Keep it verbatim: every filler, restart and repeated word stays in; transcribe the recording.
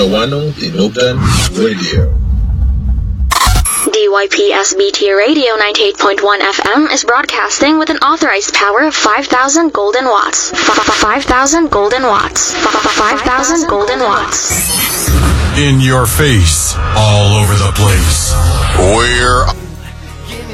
Tawanong Tinubdan Radio. D Y P S B T Radio ninety-eight point one F M is broadcasting with an authorized power of five thousand golden watts. five thousand golden watts. five thousand golden watts. In your face, all over the place. We're